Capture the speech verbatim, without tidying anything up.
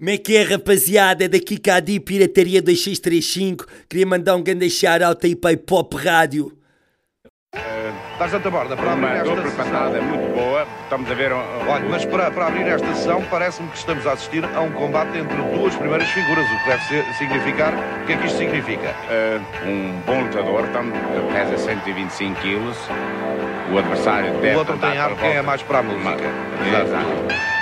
Como é que é, rapaziada? É daqui cá de Pirataria dois seis três cinco. Queria mandar um grande shout-out aí para a Hip-Hop Rádio. Estás a borda para abrir esta dupla patada muito boa. Estamos a ver... Olha, mas para, para abrir esta sessão parece-me que estamos a assistir a um combate entre duas primeiras figuras, o que deve ser, significar... O que é que isto significa? Uh, um bom lutador, estamos, pesa cento e vinte e cinco quilos. O adversário deve... O outro tem ar que é mais para a música. Exato.